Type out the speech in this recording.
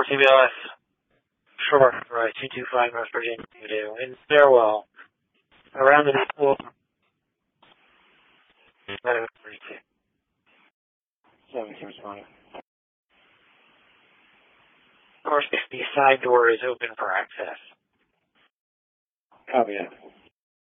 CBS. Short, right, 225 West Virginia Avenue. In stairwell. Around the pool. 720. Of course, if the side door is open for access. Copy that.